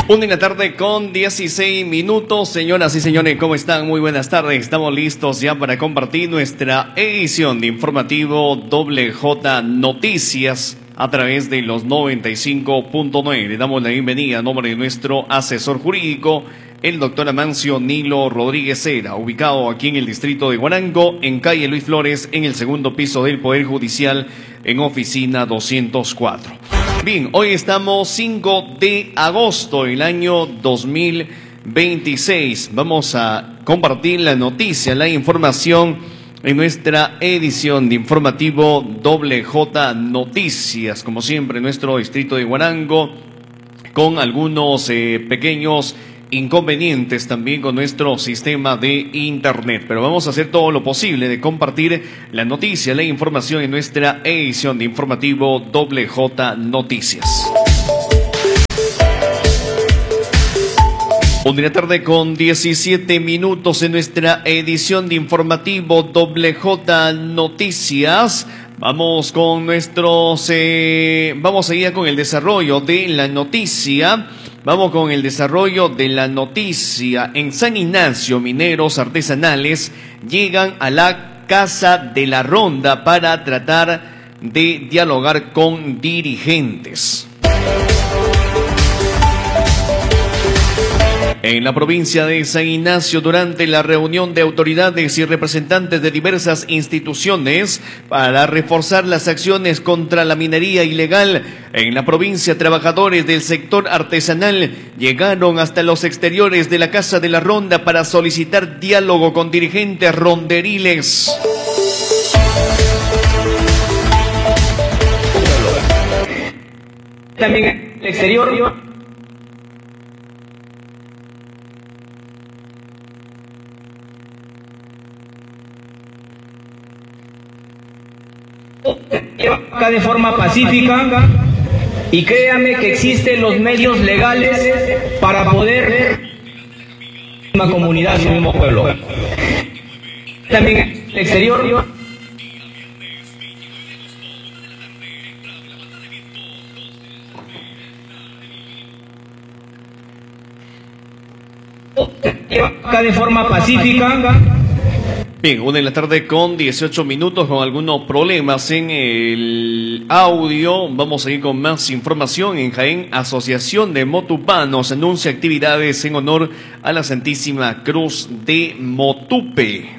1 de la tarde con 16 minutos. Señoras y señores, ¿cómo están? Muy buenas tardes. Estamos listos ya para compartir nuestra edición de informativo WJ Noticias a través de los 95.9. Le damos la bienvenida a nombre de nuestro asesor jurídico, el doctor Amancio Nilo Rodríguez Cera, ubicado aquí en el distrito de Huarango, en calle Luis Flores, en el segundo piso del Poder Judicial, en oficina 204. Bien, hoy estamos 5 de agosto del año 2026. Vamos a compartir la noticia, la información en nuestra edición de informativo WJ Noticias. Como siempre, en nuestro distrito de Huarango, con algunos pequeños inconvenientes también con nuestro sistema de internet, pero vamos a hacer todo lo posible de compartir la noticia, la información en nuestra edición de informativo WJ Noticias. 1 de la tarde con 17 minutos en nuestra edición de informativo WJ Noticias. Vamos con nuestros, vamos a ir con el desarrollo de la noticia. Vamos con el desarrollo de la noticia. En San Ignacio, mineros artesanales llegan a la Casa de la Ronda para tratar de dialogar con dirigentes. En la provincia de San Ignacio, durante la reunión de autoridades y representantes de diversas instituciones para reforzar las acciones contra la minería ilegal en la provincia, trabajadores del sector artesanal llegaron hasta los exteriores de la Casa de la Ronda para solicitar diálogo con dirigentes ronderiles. También el exterior. Acá de forma pacífica, y créame que existen los medios legales para poder una comunidad, su mismo pueblo. También el exterior. Acá de forma pacífica. Bien, 1 de la tarde con 18 minutos, con algunos problemas en el audio. Vamos a ir con más información. En Jaén, Asociación de Motupanos anuncia actividades en honor a la Santísima Cruz de Motupe.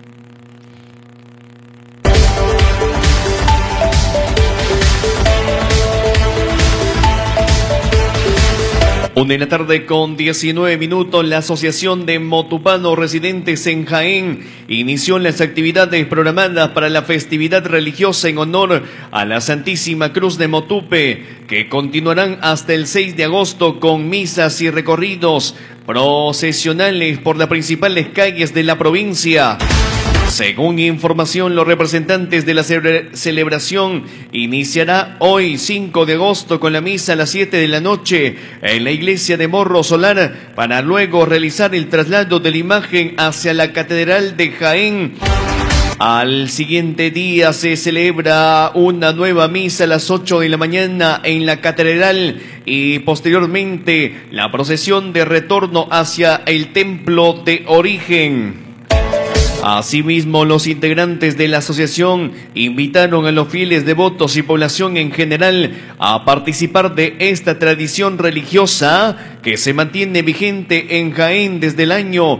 Una de la tarde con 19 minutos, la Asociación de Motupanos Residentes en Jaén inició las actividades programadas para la festividad religiosa en honor a la Santísima Cruz de Motupe, que continuarán hasta el 6 de agosto con misas y recorridos procesionales por las principales calles de la provincia. Según información, los representantes de la celebración iniciará hoy 5 de agosto con la misa a las 7 de la noche en la iglesia de Morro Solar, para luego realizar el traslado de la imagen hacia la Catedral de Jaén. Al siguiente día se celebra una nueva misa a las 8 de la mañana en la Catedral y posteriormente la procesión de retorno hacia el templo de origen. Asimismo, los integrantes de la asociación invitaron a los fieles devotos y población en general a participar de esta tradición religiosa que se mantiene vigente en Jaén desde el año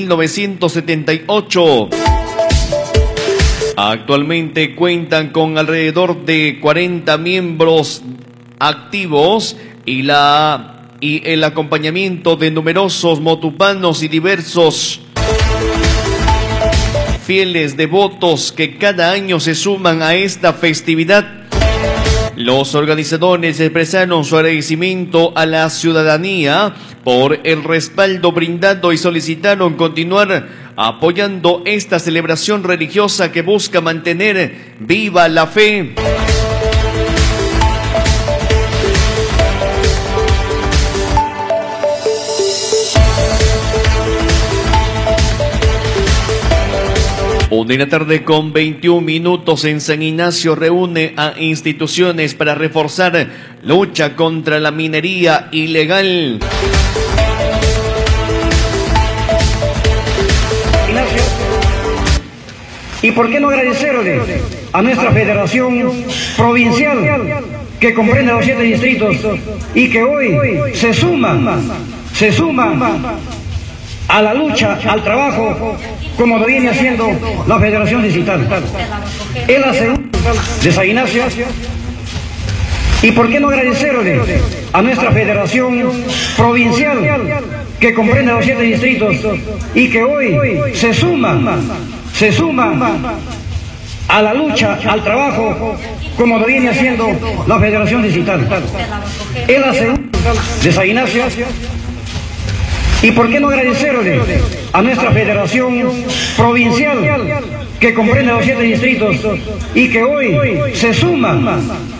1978. Actualmente cuentan con alrededor de 40 miembros activos y el acompañamiento de numerosos motupanos y diversos fieles devotos que cada año se suman a esta festividad. Los organizadores expresaron su agradecimiento a la ciudadanía por el respaldo brindado y solicitaron continuar apoyando esta celebración religiosa que busca mantener viva la fe. De la tarde con 21 minutos en San Ignacio reúne a instituciones para reforzar lucha contra la minería ilegal. ¿Y por qué no agradecerle a nuestra federación provincial que comprende los 7 distritos y que hoy se suma a la lucha, al trabajo, como lo viene haciendo la Federación Distrital? Es la segunda de San Ignacio. ¿Y por qué no agradecerle a nuestra federación provincial que comprende los 7 distritos y que hoy se suma a la lucha, al trabajo, como lo viene haciendo la Federación Distrital? Es la segunda de San Ignacio. ¿Y por qué no agradecerle a nuestra federación provincial que comprende los 7 distritos y que hoy se suma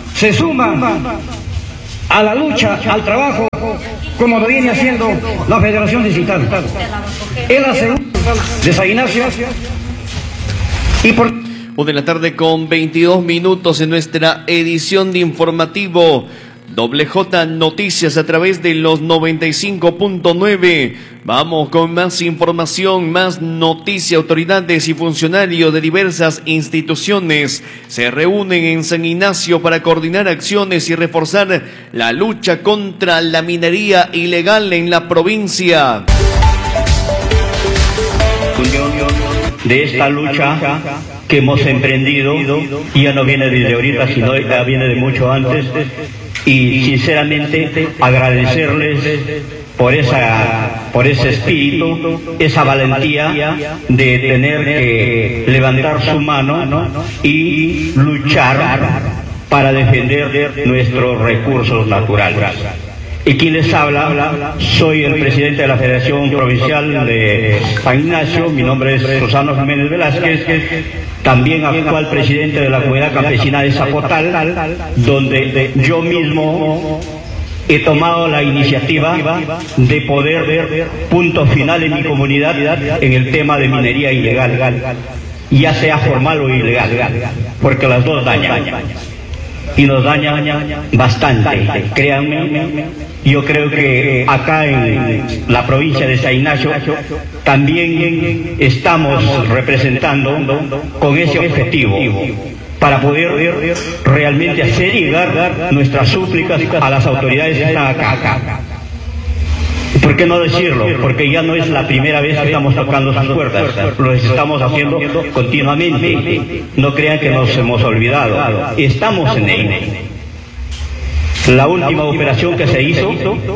a la lucha, al trabajo, como lo viene haciendo la Federación Distrital? Es la segunda de San Ignacio. ¿Y por 1 de la tarde con 22 minutos en nuestra edición de informativo WJ Noticias a través de los 95.9. Vamos con más información, más noticias. Autoridades y funcionarios de diversas instituciones se reúnen en San Ignacio para coordinar acciones y reforzar la lucha contra la minería ilegal en la provincia. De esta lucha que hemos emprendido, ya no viene desde ahorita, sino ya viene de mucho antes, y sinceramente agradecerles por ese espíritu, esa valentía de tener que levantar su mano y luchar para defender nuestros recursos naturales. Y quien les habla, soy el presidente de la Federación Provincial de San Ignacio. Mi nombre es Susano Jiménez Velázquez, también actual presidente de la Comunidad Campesina de Zapotal, donde yo mismo he tomado la iniciativa de poder ver punto final en mi comunidad en el tema de minería ilegal, ya sea formal o ilegal, porque las dos dañan. Y nos daña bastante, créanme. Yo creo que acá en la provincia de San Ignacio también estamos representando con ese objetivo, para poder realmente hacer llegar nuestras súplicas a las autoridades que están acá. ¿Por qué no decirlo? Porque ya no es la primera vez que estamos tocando sus puertas, lo estamos haciendo continuamente. No crean que nos hemos olvidado, estamos en ello. La última operación que se hizo,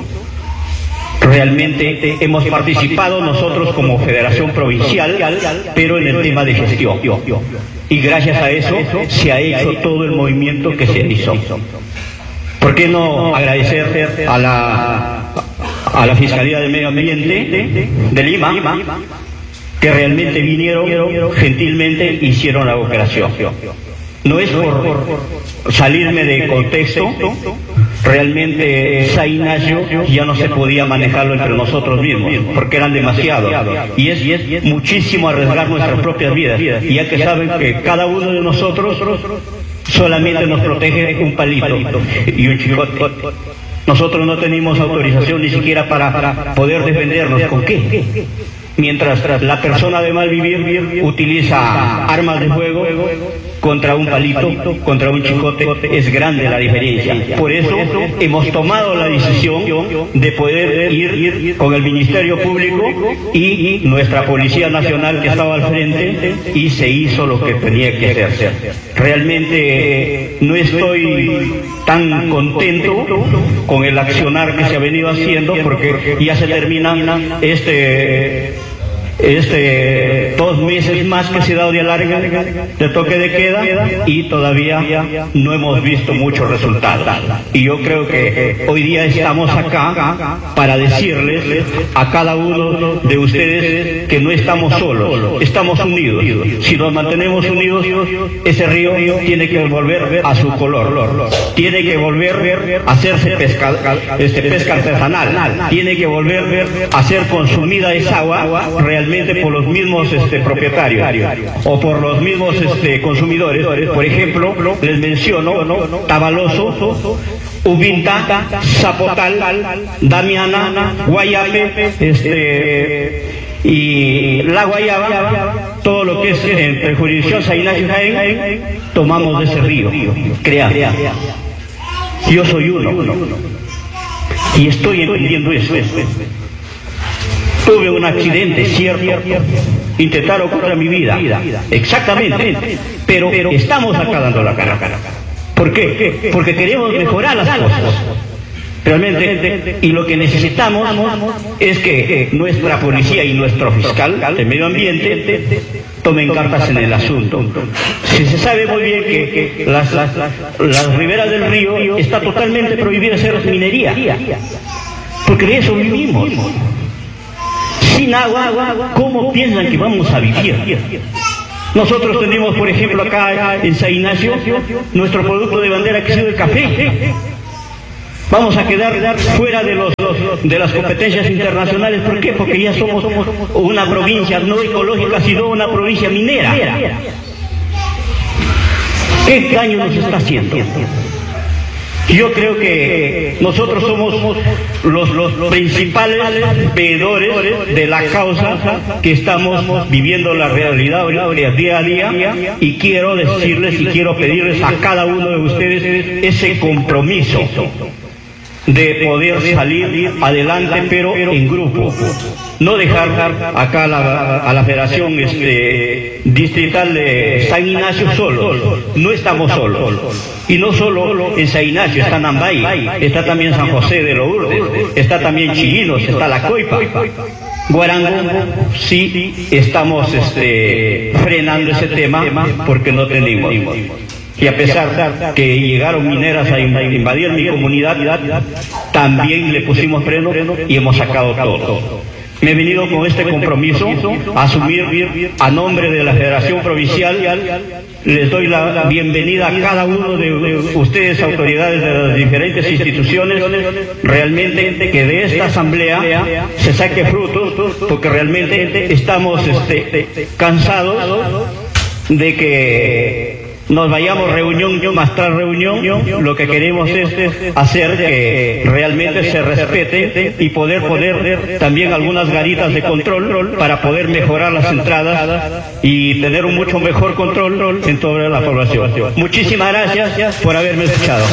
realmente hemos participado nosotros como Federación Provincial, pero en el tema de gestión. Y gracias a eso se ha hecho todo el movimiento que se hizo. ¿Por qué no agradecer a la Fiscalía del Medio Ambiente de Lima, que realmente vinieron gentilmente, hicieron la operación? No es por salirme de contexto, realmente San Ignacio ya no se podía manejarlo entre nosotros mismos, porque eran demasiados, y es muchísimo arriesgar nuestras propias vidas, ya que saben que cada uno de nosotros solamente nos protege un palito y un chicote. Nosotros no tenemos autorización ni siquiera para poder defendernos. ¿Con qué? Mientras la persona de mal vivir utiliza armas de fuego contra un palito, contra un chicote, es grande la diferencia. Por eso hemos tomado la decisión de poder ir con el Ministerio Público y nuestra Policía Nacional, que estaba al frente, y se hizo lo que tenía que hacerse. Realmente no estoy tan contento con el accionar que se ha venido haciendo, porque ya se termina 2 meses más que se ha dado de alargue de toque de queda, y todavía no hemos visto muchos resultados. Y yo creo que hoy día estamos acá para decirles a cada uno de ustedes que no estamos solos, estamos unidos. Si nos mantenemos unidos, ese río tiene que volver a su color, tiene que volver a hacerse pesca artesanal, tiene que volver a ser consumida esa agua realmente realmente por los mismos propietarios o por los mismos consumidores. Por ejemplo, les menciono Tabaloso, Ubinta, Zapotal, Damiana, Guayape, y La Guayaba, todo lo que es entre jurisdicción San Ignacio y Jaén, tomamos de ese río, créame. Yo soy uno y estoy entendiendo eso. Tuve un accidente, cierto, intentaron contra mi vida, exactamente, pero estamos acá dando la cara. ¿Por qué? Porque queremos mejorar las cosas. Realmente, y lo que necesitamos es que nuestra policía y nuestro fiscal de medio ambiente tomen cartas en el asunto. Si se sabe muy bien que las riberas del río está totalmente prohibida hacer minería, porque de eso vivimos. Sin agua, ¿cómo piensan que vamos a vivir? Nosotros tenemos, por ejemplo, acá en San Ignacio, nuestro producto de bandera que ha sido el café. Vamos a quedar fuera de las competencias internacionales. ¿Por qué? Porque ya somos una provincia no ecológica, sino una provincia minera. ¿Qué daño nos está haciendo? Yo creo que nosotros somos los principales veedores de la causa que estamos viviendo la realidad día a día, y quiero decirles y quiero pedirles a cada uno de ustedes ese compromiso de poder salir adelante, pero en grupo. No dejar acá a la Federación Distrital de San Ignacio solo. No estamos solos. Y no solo en San Ignacio, está Nambay, está también San José de Lourdes, está también Chirinos, está La Coipa. Guarango, sí estamos frenando ese tema porque no tenemos. Y a pesar que llegaron mineras a invadir mi comunidad, también le pusimos freno y hemos sacado todo. Me he venido con este compromiso a asumir a nombre de la Federación Provincial. Les doy la bienvenida a cada uno de ustedes, autoridades de las diferentes instituciones, realmente que de esta asamblea se saque fruto, porque realmente estamos cansados de que nos vayamos reunión tras reunión. Lo que queremos es hacer que realmente se respete y poder poner también algunas garitas de control para poder mejorar las entradas y tener un mucho mejor control en toda la población. Muchísimas gracias por haberme escuchado.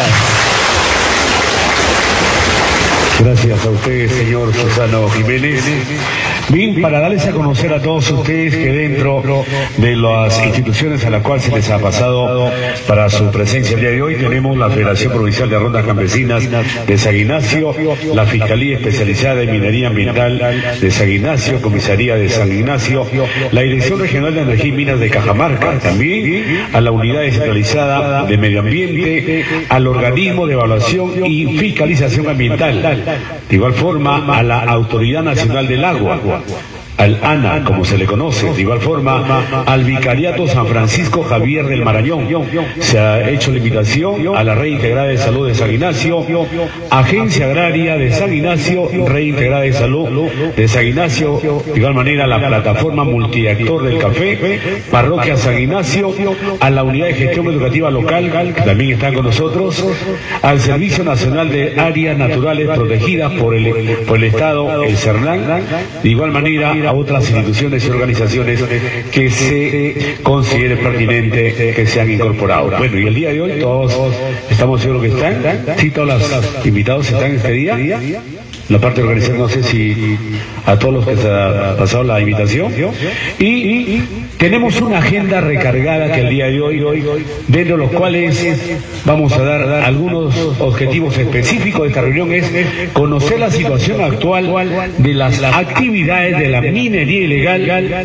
Gracias a usted, señor Susano Jiménez. Bien, para darles a conocer a todos ustedes que dentro de las instituciones a las cuales se les ha pasado para su presencia el día de hoy, tenemos la Federación Provincial de Rondas Campesinas de San Ignacio, la Fiscalía Especializada en Minería Ambiental de San Ignacio, Comisaría de San Ignacio, la Dirección Regional de Energía y Minas de Cajamarca, también a la Unidad Descentralizada de Medio Ambiente, al Organismo de Evaluación y Fiscalización Ambiental, de igual forma a la Autoridad Nacional del Agua, al ANA, como se le conoce, de igual forma al Vicariato San Francisco Javier del Marañón. Se ha hecho la invitación a la Red Integrada de Salud de San Ignacio, Agencia Agraria de San Ignacio, Red Integrada de Salud de San Ignacio, de igual manera la Plataforma Multiactor del Café, Parroquia San Ignacio, a la Unidad de Gestión Educativa Local, que también está con nosotros, al Servicio Nacional de Áreas Naturales Protegidas por el Estado, el CERNAN, de igual manera a otras instituciones y organizaciones que se considere pertinente que se han incorporado. Bueno, y el día de hoy todos estamos seguros que están. Sí, todos los invitados están este día. La parte organizada, no sé si a todos los que se ha pasado la invitación. Y tenemos una agenda recargada que el día de hoy, dentro de los cuales vamos a dar algunos objetivos específicos de esta reunión, es conocer la situación actual de las actividades de la minería ilegal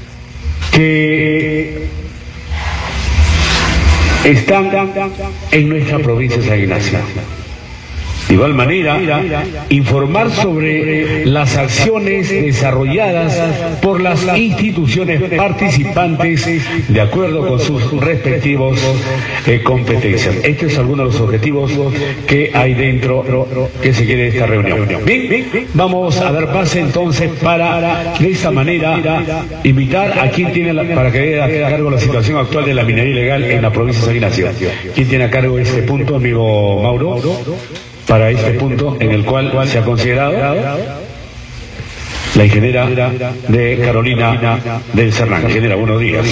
que están en nuestra provincia de San Ignacio. De igual manera, informar sobre las acciones desarrolladas por las instituciones participantes de acuerdo con sus respectivos competencias. Estos son algunos de los objetivos que hay dentro que se quiere de esta reunión. Bien, vamos a dar pase entonces para, de esta manera, invitar a quien tiene para que dé a cargo la situación actual de la minería ilegal en la provincia de San Ignacio. ¿Quién tiene a cargo este punto, amigo Mauro? Para este punto en el cual se ha considerado la ingeniera de Carolina del Cernán. Ingeniera, buenos días.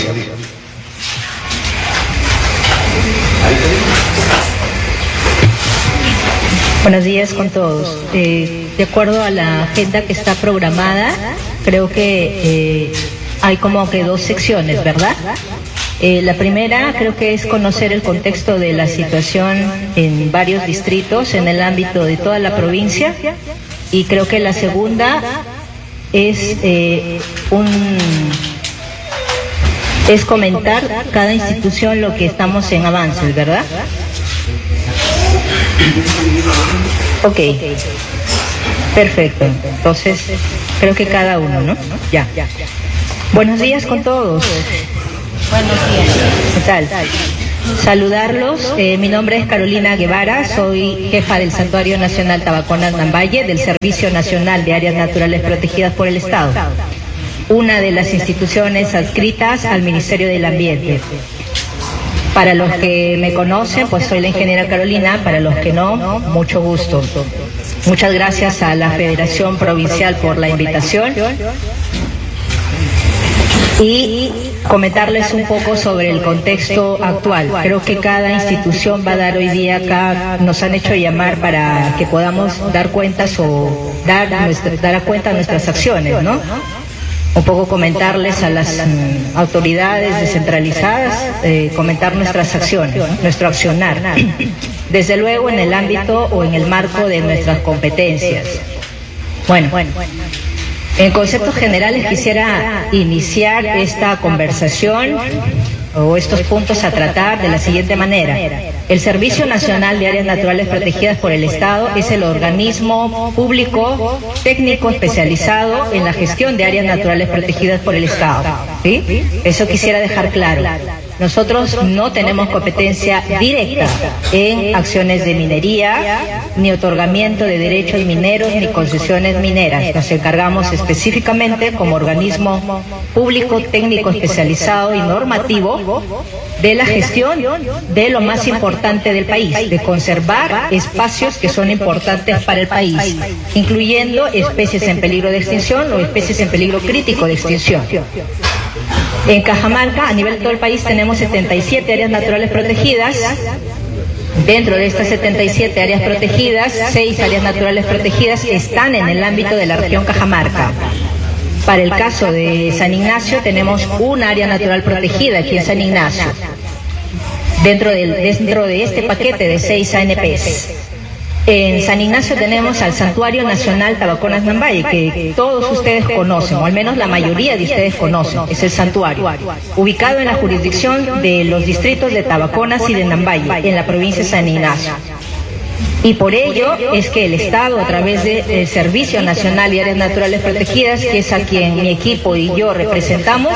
Buenos días con todos. De acuerdo a la agenda que está programada, creo que hay como que dos secciones, ¿verdad? La primera creo que es conocer el contexto de la situación en varios distritos en el ámbito de toda la provincia, y creo que la segunda es comentar cada institución lo que estamos en avances, ¿verdad? Ok, perfecto. Entonces creo que cada uno, ¿no? Ya. Buenos días con todos. Buenos días. ¿Qué tal? Saludarlos. Mi nombre es Carolina Guevara, soy jefa del Santuario Nacional Tabaconas Nambaye, del Servicio Nacional de Áreas Naturales Protegidas por el Estado, una de las instituciones adscritas al Ministerio del Ambiente. Para los que me conocen, pues soy la ingeniera Carolina; para los que no, mucho gusto. Muchas gracias a la Federación Provincial por la invitación. Y comentarles un poco sobre el contexto actual. Creo que cada institución va a dar hoy día acá, nos han hecho llamar para que podamos dar cuentas o dar a cuenta nuestras acciones, ¿no? Un poco comentarles a las autoridades descentralizadas, comentar nuestras acciones, ¿no? Nuestro accionar. Desde luego en el ámbito o en el marco de nuestras competencias. Bueno. En conceptos generales quisiera iniciar esta conversación o estos puntos a tratar de la siguiente manera. El Servicio Nacional de Áreas Naturales Protegidas por el Estado es el organismo público técnico especializado en la gestión de áreas naturales protegidas por el Estado. ¿Sí? Eso quisiera dejar claro. Nosotros no tenemos competencia directa en acciones de minería, ni otorgamiento de derechos mineros, ni concesiones mineras. Nos encargamos específicamente como organismo público, técnico, especializado y normativo de la gestión de lo más importante del país, de conservar espacios que son importantes para el país, incluyendo especies en peligro de extinción o especies en peligro crítico de extinción. En Cajamarca, a nivel de todo el país, tenemos 77 áreas naturales protegidas. Dentro de estas 77 áreas protegidas, 6 áreas naturales protegidas están en el ámbito de la región Cajamarca. Para el caso de San Ignacio, tenemos un área natural protegida aquí en San Ignacio, dentro de este paquete de 6 ANPs. En San Ignacio tenemos al Santuario Nacional Tabaconas Nambaye, que todos ustedes conocen, o al menos la mayoría de ustedes conocen. Es el santuario, ubicado en la jurisdicción de los distritos de Tabaconas y de Nambaye, en la provincia de San Ignacio. Y por ello es que el Estado, a través del Servicio Nacional de Áreas Naturales Protegidas, que es a quien mi equipo y yo representamos.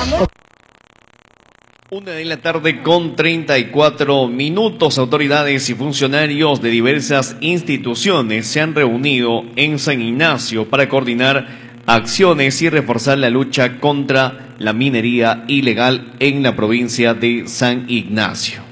1:34 autoridades y funcionarios de diversas instituciones se han reunido en San Ignacio para coordinar acciones y reforzar la lucha contra la minería ilegal en la provincia de San Ignacio.